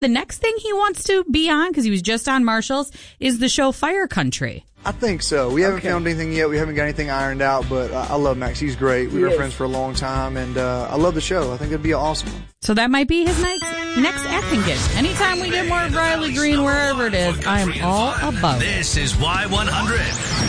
The next thing he wants to be on, because he was just on Marshall's, is the show Fire Country. I think so. We haven't filmed anything yet. We haven't got anything ironed out, but I love Max. He's great. We were friends for a long time, and I love the show. I think it'd be an awesome one. So that might be his next acting gig. Anytime we get more of Riley Green, wherever it is, I am all about it. This is Y100.